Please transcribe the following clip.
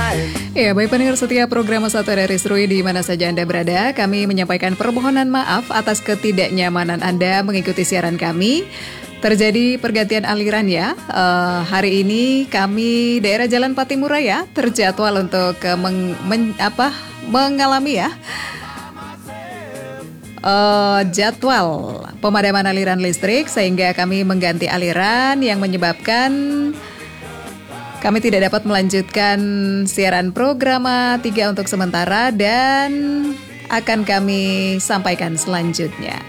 Ya, baik pendengar setia program Satu Hari Serui di mana saja Anda berada, kami menyampaikan permohonan maaf atas ketidaknyamanan Anda mengikuti siaran kami. Terjadi pergantian aliran ya. Hari ini kami daerah Jalan Patimura terjadwal untuk mengalami jadwal pemadaman aliran listrik, sehingga kami mengganti aliran yang menyebabkan kami tidak dapat melanjutkan siaran program 3 untuk sementara dan akan kami sampaikan selanjutnya.